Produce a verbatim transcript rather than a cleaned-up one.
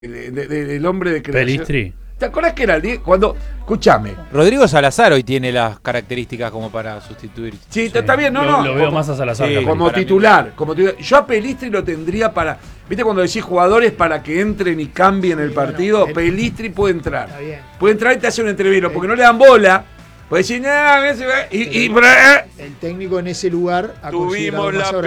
De, de, de, del hombre de creación. Pelistri. ¿Te acuerdas que era el día? Cuando, escúchame. Rodrigo Salazar hoy tiene las características como para sustituir. Sí, sí. Está bien, no, lo, no. Lo veo como, más a Salazar. Sí, como titular, como titular. Yo a Pelistri lo tendría para. ¿Viste cuando decís jugadores para que entren y cambien sí, el partido? Bueno, el, Pelistri puede entrar. Está bien. Puede entrar y te hace un entrevero, sí. Porque no le dan bola. Puede decir, nah, y, y, y, el técnico en ese lugar ha tuvimos la